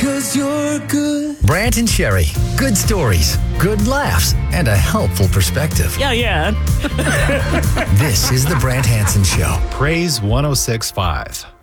'cause you're good. Brant and Sherry. Good stories, good laughs, and a helpful perspective. Yeah. This is the Brant Hansen Show. Praise 106.5.